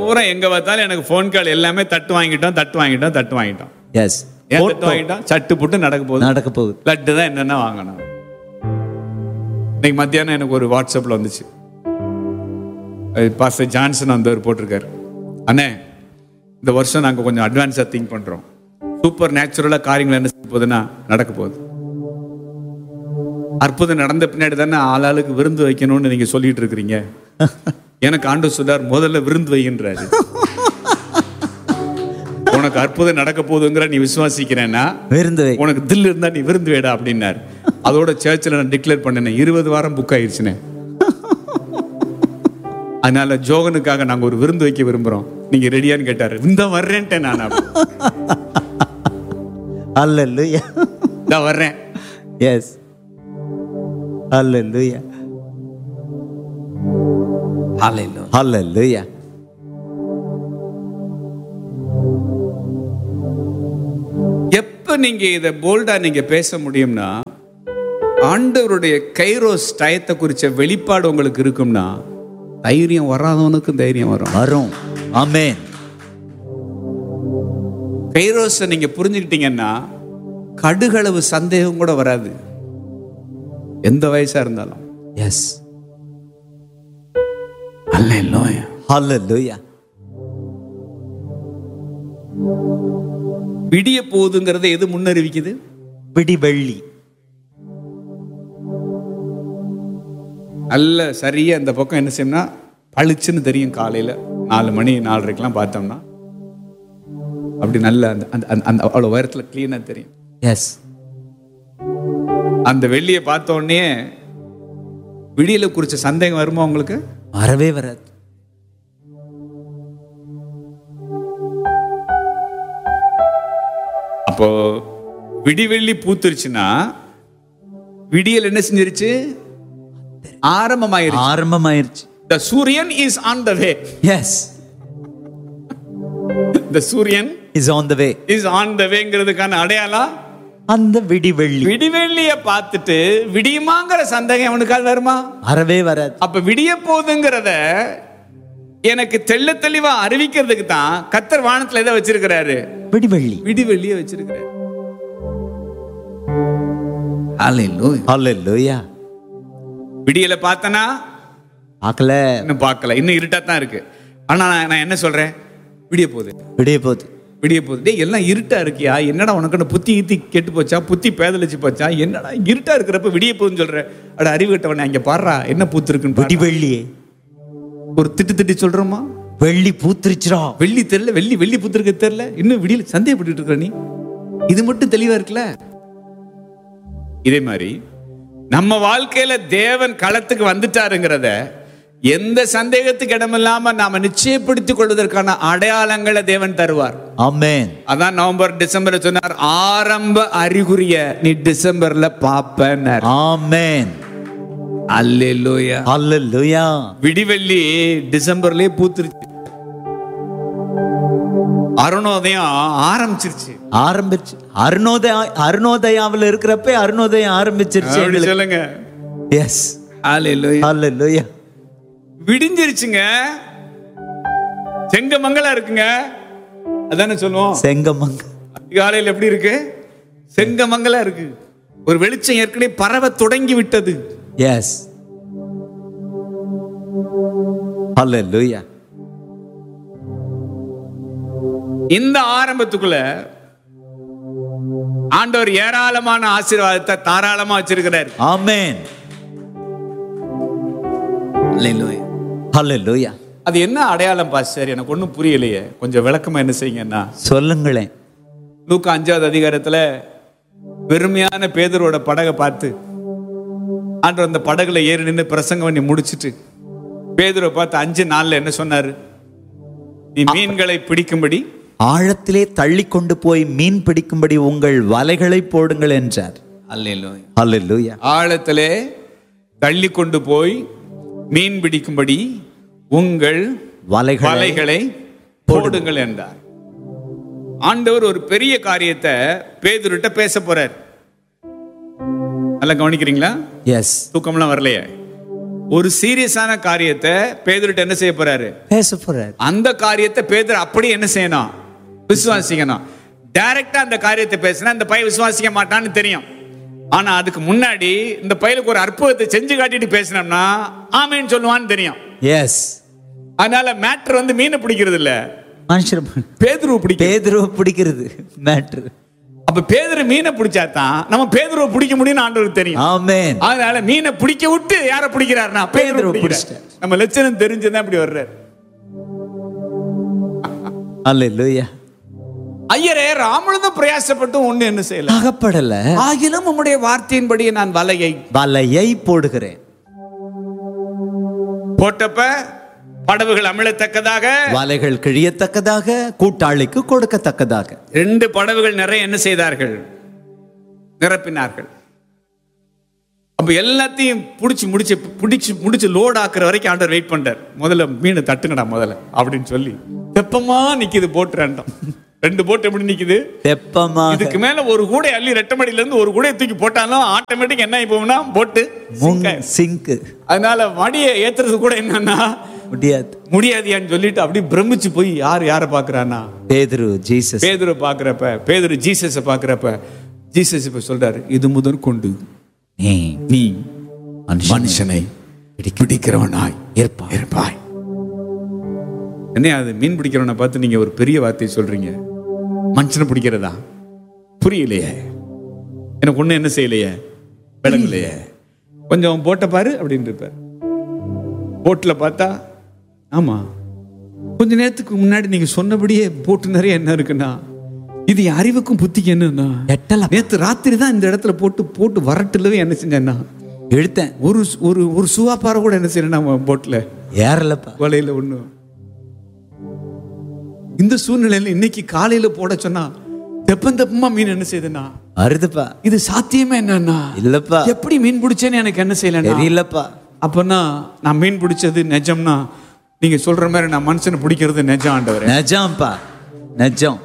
பூரா எங்க பார்த்தாலும் எனக்கு போன் கால் எல்லாமே தட்டு வாங்கிட்டோம். எஸ், தட்டு வாங்கிட்டோம். சட்டு புட்டு நடக்க போகுது. லட்டு தான் என்னென்ன வாங்கணும். இன்னைக்கு மத்தியானம் எனக்கு ஒரு வாட்ஸ்அப்ல வந்துச்சு. பாஸ்டர் ஜான்சன் வந்தவர் போட்டிருக்காரு, அண்ணே இந்த வருஷம் நாங்கள் கொஞ்சம் அட்வான்ஸாக திங்க் பண்ணுறோம். சூப்பர் நேச்சுரலாக காரியங்கள் என்ன செய்ய போகுதுன்னா நடக்க போகுது. அற்புதம் நடந்த பின்னாடி தானே ஆளாளுக்கு விருந்து வைக்கணும்னு நீங்கள் சொல்லிட்டு இருக்கிறீங்க. எனக்கு ஆண்டவர் சொல்றார், முதல்ல விருந்து வைக்கின்றாரு. உனக்கு அற்புதம் நடக்க போகுதுங்கிற நீ விசுவாசிக்கிறேன்னா உனக்கு தில் இருந்தா நீ விருந்து வேடா அப்படின்னாரு. அதோட சர்ச்சில் நான் டிக்ளேர் பண்ணேன், 20 வாரம் புக் ஆயிடுச்சுனே. அதனால ஜோகனுக்காக நாங்க ஒரு விருந்து வைக்க விரும்புறோம், நீங்க ரெடியான்னு கேட்டாரு. இந்த வர்றேன்ட்டேன் நான். அல்லேலூயா, நான் வர்றேன். எஸ், அல்லேலூயா, அல்லேலூயா. எப்ப நீங்க இத போல்டா நீங்க பேச முடியும்னா, ஆண்டவருடைய கைரோஸ் டயத்தை குறிச்ச வெளிப்பாடு உங்களுக்கு இருக்கும்னா, தைரியம் வராதவனுக்கும் தைரியம் வரும். ஆமென். கைரோஸை நீங்க புரிஞ்சுக்கிட்டீங்கன்னா கடுகளவு சந்தேகம் கூட வராது, எந்த வயசா இருந்தாலும். எஸ், அல்லேலூயா, அல்லேலூயா. விடிய போகுதுங்கிறத எது முன்னறிவிக்குது? விடிவெள்ளி. நல்ல சரியா அந்த பக்கம் என்ன செய்யணும்னா பளிச்சுன்னு தெரியும். காலையில 4 மணி 4:30 பார்த்தோம்னா அப்படி நல்ல அந்த அவ்வளவு உயரத்துல கிளீனா தெரியும். எஸ், அந்த வெள்ளியை பார்த்த உடனே விடியல குறிச்ச சந்தேகம் வருமா உங்களுக்கு? வரவே வராது. அப்போ விடிவெள்ளி பூத்துருச்சுன்னா விடியல் என்ன செஞ்சிருச்சு? ஆரம்பமாயிருச்சு. The Suryan is on the way. Yes, the Suryan is on the way. is on the wayங்கிறதுக்கான அடையாளம் அந்த விடிவெள்ளி. விடிவெள்ளிய பார்த்துட்டு விடியுமாங்கிற சந்தேகம் அவனுக்கால் வருமா? வரவே வராது. அப்ப விடிய போகுதுங்கிறத எனக்கு தெள்ள தெளிவா அறிவிக்கிறதுக்கு தான் கர்த்தர் வானத்துல எதை வச்சிருக்கிறாரு? விடிவெள்ளிய வச்சிருக்கிறாரு. ஹalleluya, ஹalleluya. விடியல பார்த்தனா பார்க்கல, இன்னும் பார்க்கல, இன்னும் இருட்டா தான் இருக்கு. ஆனா நான் என்ன சொல்றேன்? விடிய போகுது. டேய், எல்லாம் இருட்டா இருக்கியா? என்னடா உனக்கு புத்தி ஈத்தி கெட்டு போச்சா? புத்தி பேதலிச்சு போச்சா? என்னடா இருட்டா இருக்கிறப்ப விடிய போகுதுன்னு சொல்ற? அட அறிவு கட்டவனே, அங்க பாடுறா என்ன பூத்திருக்குன்னு. விடிவெள்ளியே ஒரு திட்டு சொல்றோமா? வெள்ளி பூத்திருச்சுடா. வெள்ளி தெரியல, வெள்ளி பூத்திருக்க தெரியல, இன்னும் விடியல சந்தேகப்பட்டு இருக்க நீ. இது மட்டும் தெளிவா இருக்குல்ல? இதே மாதிரி நம்ம வாழ்க்கையில தேவன் களத்துக்கு வந்துட்டாருங்கிறத எந்த சந்தேகத்துக்கு இடமில்லாம நாம நிச்சயப்படுத்திக் கொள்வதற்கான அடையாளங்களை தேவன் தருவார். ஆமென். அதான் நவம்பர் டிசம்பர் சொன்னார், ஆரம்ப அறிகுறிய நீ டிசம்பர்ல பாப்பேன்னார். ஆமென். அல்லேலூயா, அல்லேலூயா. விடிவெள்ளி டிசம்பர்லயே பூத்துருச்சு. அருணோதயம் ஆரம்பிச்சிருச்சு. அருணோதயாவில் இருக்கிறப்ப அருணோதயம் ஆரம்பிச்சிருச்சு. சொல்லுங்க. எஸ், ஹalleluya, ஹalleluya. விடிஞ்சிருச்சுங்க, செங்கமங்கலா இருக்குங்க. அதானே சொல்லுவோம், செங்கமங்கல். காலையில் எப்படி இருக்கு? செங்கமங்கலா இருக்கு. ஒரு வெளிச்சம் ஏற்கனவே பரவ தொடங்கி விட்டது. எஸ், ஹalleluya. இந்த ஆரம்பத்துக்குள்ள ஆண்டவர் ஏராளமான ஆசீர்வாதத்தை தாராளமா வச்சிருக்கிறார். ஆமென். அல்லேலூயா, ஹalleluya. அது என்ன அடையாளம் பாஸ்டர்? எனக்கு ஒன்றும் புரியலையே, கொஞ்சம் விளக்கமா என்ன செய்யுங்கன்னா சொல்லுங்களேன். லூக்கா 5வது அதிகாரத்துல பெருமையான பேதுருவோட படகை பார்த்து ஆண்டவர் அந்த படகுல ஏறி நின்று பிரசங்கம் பண்ணி முடிச்சிட்டு பேதுருவை பார்த்து 5 நாள்ல என்ன சொன்னாரு? நீ மீன்களை பிடிக்கும்படி ஆழத்திலே தள்ளி கொண்டு போய் மீன் பிடிக்கும்படி உங்கள் வலைகளை போடுங்கள் என்றார். அல்லேலூயா, அல்லேலூயா. ஆழத்திலே தள்ளி கொண்டு போய் மீன் பிடிக்கும்படி உங்கள் வலைகளை போடுங்கள் என்றார். ஆண்டவர் ஒரு பெரிய காரியத்தை பேதுருட்ட பேச போறார். நல்லா கவனிக்கிறீங்களா? எஸ். தூக்கம்லாம் வரலையே? ஒரு சீரியஸான காரியத்தை பேதுருட்ட என்ன செய்ய போறாரு? பேச போறாரு. அந்த காரியத்தை பேதுரு அப்படி என்ன செய்யணும்? விசுவாசிக்கணும். டைரக்டா அந்த காரியத்தை பேசினா இந்த பையன் விசுவாசிக்க மாட்டான்னு தெரியும். ஆனா அதுக்கு முன்னாடி இந்த பையனுக்கு ஒரு அற்புதத்தை செஞ்சு காட்டிட்டு பேசினோம்னா ஆமேன்னு சொல்லுவான்னு தெரியும். எஸ். அதனால மேட்டர் வந்து மீனை பிடிக்கிறது இல்ல, மனுஷர் பேதுருவை பிடிக்கிறது மேட்டர். அப்ப பேதுரு மீனை பிடிச்சாதான் நம்ம பேதுருவை பிடிக்க முடியும்னு ஆண்டவருக்கு தெரியும். ஆமென். அதனால மீனை பிடிக்க விட்டு யாரை பிடிக்கிறாருன்னா பேதுருவை பிடிச்சிட்டார். நம்ம லட்சணம் தெரிஞ்சுதான் இப்படி வர்றாரு. அல்லேலூயா. ஐயரே ராமனும் பிரயாசப்பட்டு ஒண்ணு என்ன செய்யல, அகப்படல. ஆகிலும் உம்முடைய வார்த்தையின்படி நான் வலையை போடுகிறேன். போட்டப்ப படவுகள் அமிழத்தக்கதாக, வலைகள் கிழியத்தக்கதாக, கூட்டாளிக்கு கொடுக்கத்தக்கதாக. 2 படவுகள் நிறைய என்ன செய்தார்கள்? நிரப்பினார்கள். அப்ப எல்லாத்தையும் முடிச்சு லோட் ஆக்குற வரைக்கும் ஆண்டவர் வெயிட் பண்றார். முதல்ல மீனை தட்டுங்கடா முதல்ல அப்படின்னு சொல்லி தெப்பமா நிக்குது போட்டு. 2 போட்டு எப்படி நிக்குது? தெப்பமா. இதுக்கு மேல ஒரு கூடை அள்ளி ரெட்டமடியில இருந்து ஒரு கூடையை தூக்கி போட்டாலும் ஆட்டோமேட்டிக் என்ன ஆயிப்போம்னா போட்டு சிங்க். அதனால மடியை ஏத்துறது கூட என்னன்னா முடியாதியான்னு சொல்லிட்டு அப்படி பிரமிச்சு போய் யாரை பாக்குறானா? பேதுரு பாக்குறப்ப, பேதுரு ஜீசஸ பாக்குறப்ப ஜீசஸ் இப்ப சொல்றாரு, இது முதல் கொண்டு நீ மனுஷனை பிடிக்கிறவனாய் இருப்பாய். என்ன அது? மீன் பிடிக்கிறவனை பார்த்து நீங்க ஒரு பெரிய வார்த்தையை சொல்றீங்க, மனுஷனை பிடிக்கிறதா? புரியலையே, எனக்கு ஒண்ணு என்ன செய்யலையே, விளங்கலையே. கொஞ்சம் போட்ட பாரு அப்படின்னு இருப்பார். போட்ல பார்த்தா ஆமா கொஞ்ச நேரத்துக்கு முன்னாடி நீங்க சொன்னபடியே போட்டு நிறைய என்ன இருக்குன்னா, இது அறிவுக்கும் புத்திக்கு என்னன்னா, நேத்து ராத்திரி தான் இந்த இடத்துல போட்டு வரட்டுலவே என்ன செஞ்சேன்னா எடுத்தேன். ஒரு சுவாப்பாறை கூட என்ன செய்யணும் போட்ல ஏறலப்பா, வலையில ஒண்ணு. இந்த சூழ்நிலையில இன்னைக்கு காலையில போட சொன்னா தெப்பமா மீன் என்ன செய்யுதுன்னா அறுதுப்பா. இது சாத்தியமே என்னன்னா இல்லப்பா. எப்படி மீன் பிடிச்சேன்னு எனக்கு என்ன செய்யல இல்லப்பா. அப்பனா நான் மீன் பிடிச்சது நிஜம்னா நீங்க சொல்ற மாதிரி நான் மனுஷனை பிடிக்கிறது நிஜம் ஆண்டவரே. நிஜம்ப்பா, நிஜம்.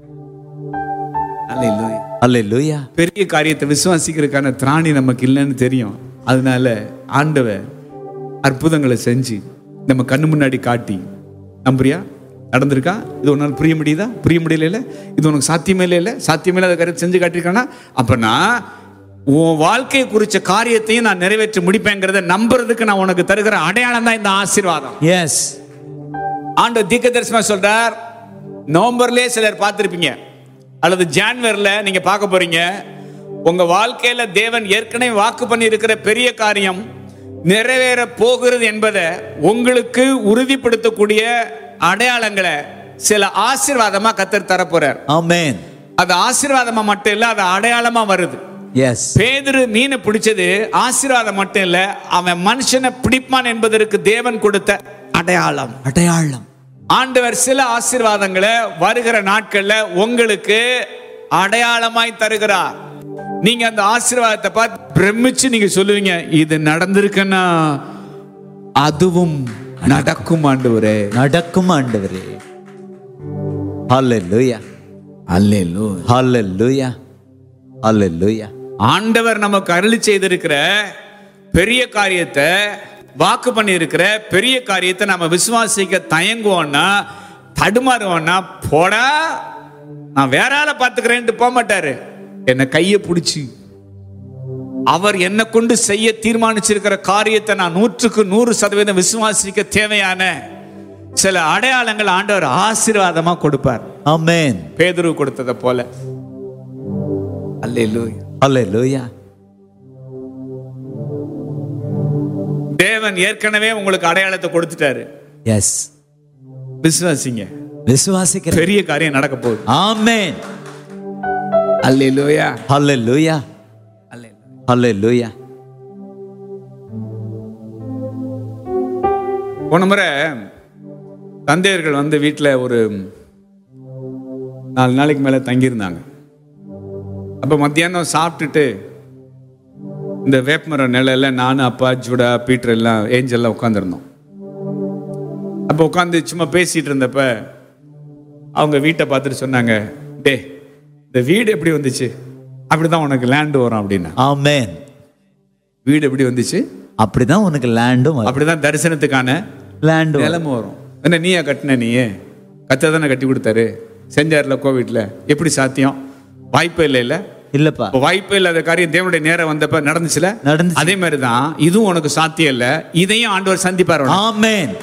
அல்லேலூயா. பெரிய காரியத்தை விசுவாசிக்கிறதுக்கான திராணி நமக்கு இல்லைன்னு தெரியும். அதனால ஆண்டவர் அற்புதங்களை செஞ்சு நம்ம கண்ணு முன்னாடி காட்டி, நம்புறியா? நடந்திருக்கா? இது உன்னால புரிய முடியுதா? புரிய முடியல. இது உனக்கு சாத்தியமே இல்லை, சாத்தியமே இல்லாத காரியத்தை செஞ்சு காட்டியிருக்கானா? அப்பனா உன் வாழ்க்கையை குறிச்ச காரியத்தையும் நான் நிறைவேற்றி முடிப்பேங்கிறத நம்புறதுக்கு நான் உனக்கு தருகிற அடையாளம் தான் இந்த ஆசீர்வாதம். எஸ். ஆண்டவர் தீர்க்கதரிசனமா சொல்றார். நவம்பர்லயே சிலர் பார்த்திருப்பீங்க, அல்லது ஜான்வரில நீங்க பார்க்க போறீங்க. உங்க வாழ்க்கையில தேவன் ஏற்கனவே வாக்கு பண்ணி இருக்கிற பெரிய காரியம் நிறைவேற போகிறது என்பதை உங்களுக்கு உறுதிப்படுத்தக்கூடிய அடையாளங்களை சில ஆசீர்வாதமா கர்த்தர் தர போறார். ஆமென். அது ஆசீர்வாதமா மட்டும் இல்ல, அது அடையாளமா வருது. எஸ். பேதுரு மீனை பிடிச்சது ஆசீர்வாதம் மட்டும் இல்ல, அவன் மனுஷனை பிடிப்பான் என்பதற்கு தேவன் கொடுத்த அடையாளம். ஆண்டவர் சில ஆசீர்வாதங்களை வருகிற நாட்கள்ல உங்களுக்கு அடையாளமாய் தருகிறார். நீங்க அந்த ஆசீர்வாதத்தை பார்த்து பிரமிச்சு நீங்க சொல்லுவீங்க, இது நடந்திருக்குன்னா அதுவும் நடக்கும் ஆண்டவரே, நடக்கும் ஆண்டவரே. ஹல்லேலூயா, ஹல்லேலூயா, ஹல்லேலூயா, ஹல்லேலூயா. ஆண்டவர் நமக்கு அருளி செய்திருக்கிற பெரிய காரியத்தை, வாக்கு பண்ணி இருக்கிற பெரிய காரியத்தை நம்ம விசுவாசிக்க தயங்குவோம்னா, தடுமாறுவோம்னா, போடா நான் வேற ஆளை பார்த்துக்கிறேன்ட்டு போக மாட்டாரு. என்னை கையை பிடிச்சி அவர் என்னை கொண்டு செய்ய தீர்மானிச்சிருக்கிற காரியத்தை நான் 100% விசுவாசிக்க தேவையான சில அடையாளங்கள் ஆண்டவர் ஆசீர்வாதமா கொடுப்பார். ஆமென். பேதுரு கொடுத்ததை போல. அல்லேலூயா, அல்லேலூயா. தேவன் ஏற்கனவே உங்களுக்கு அடையாளத்தை கொடுத்துட்டாரு. எஸ். விசுவாசிங்க, விசுவாசிக்கிற பெரிய காரியம் நடக்க போகுது. ஆமென். அல்லேலூயா, அல்லேலூயா, அல்லேலூயா. போன முறை தந்தையர்கள் வந்து வீட்டில் ஒரு 4 நாளைக்கு மேலே தங்கியிருந்தாங்க. அப்போ மத்தியானம் சாப்பிட்டுட்டு இந்த வேப்பமரம் நிலையில நானும் அப்பா ஜூடா பீட்டர் எல்லாம் ஏஞ்சல்லாம் உட்காந்துருந்தோம். அப்போ உட்காந்து சும்மா பேசிட்டு இருந்தப்ப அவங்க வீட்டை பார்த்துட்டு சொன்னாங்க, டே இந்த வீடு எப்படி வந்துச்சு? அப்படிதான் உனக்கு லேண்ட் வரும் அப்படின்னா. ஆமென். வீடு எப்படி வந்துச்சு? அப்படிதான் உனக்கு லேண்டும் வரும். அப்படிதான் தரிசனத்துக்கான லேண்டும் நிலைமை வரும். என்ன நீயா கட்டின? நீயே கத்த தானே கட்டி கொடுத்தாரு, செஞ்சார்ல கோவிட்ல. எப்படி சாத்தியம்? வாய்ப்பே இல்லை. இல்ல இல்லப்பா, வாய்ப்பே இல்லாத காரியம் தேவனுடைய நேரம் வந்தப்ப நடந்துச்சுல. நடந்துச்சு. அதே மாதிரிதான் இதுவும் உனக்கு சாத்தியம் இல்ல, இதையும் ஆண்டவர் சந்திப்பார். ஆமென்.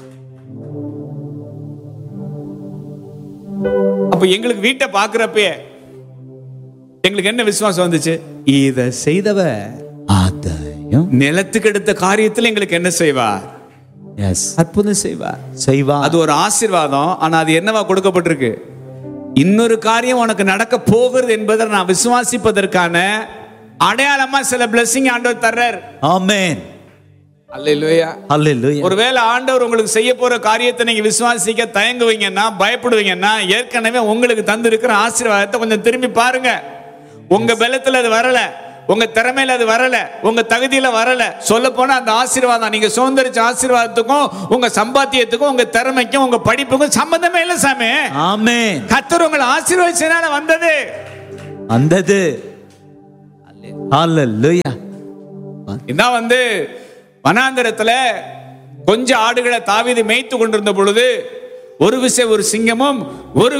அப்ப எங்களுக்கு வீட்டை பாக்குறப்பே எங்களுக்கு என்ன விசுவாசம் வந்துச்சு? இத செய்தவ அதையும் நிலத்துக்கு எடுத்த காரியத்துல எங்களுக்கு என்ன செய்வார்? எஸ், அற்புதம் செய்வார். செய்வா. அது ஒரு ஆசீர்வாதம். ஆனா அது என்னவா கொடுக்கப்பட்டிருக்கு? இன்னொரு காரியம் உனக்கு நடக்க போகிறது என்பதை நான் விசுவாசிப்பதற்கான அடையாளமா சில blessing ஆண்டவர் தர்றார். ஆமென். அல்லேலூயா. அல்லேலூயா. ஒருவேளை ஆண்டவர் உங்களுக்கு செய்ய போற காரியத்தை நீங்க விசுவாசிக்க தயங்குவீங்கன்னா, பயப்படுவீங்கன்னா, ஏற்கனவே உங்களுக்கு தந்திருக்கிற ஆசீர்வாதத்தை கொஞ்சம் திரும்பி பாருங்க. உங்க பலத்துல அது வரல, உங்க திறமையில அது வரல, உங்க தகுதியில வரல. சொல்ல போனா அந்த ஆசீர்வாதம், நீங்க சுதந்திரிச்ச ஆசீர்வாதத்துக்கும் உங்க சம்பாத்தியத்துக்கும் உங்க திறமைக்கும் உங்க படிப்புக்கும் சம்பந்தமே இல்ல சாமி. ஆமென். கர்த்தர் உங்களை ஆசீர்வதிச்சனால வந்தது. வந்தது. அல்லேலூயா. இதான் வனாந்தரத்துல கொஞ்சம் ஆடுகளை தாவீது மேய்த்து கொண்டிருந்த பொழுது ஒரு விசை ஒரு சிங்கமும் ஒரு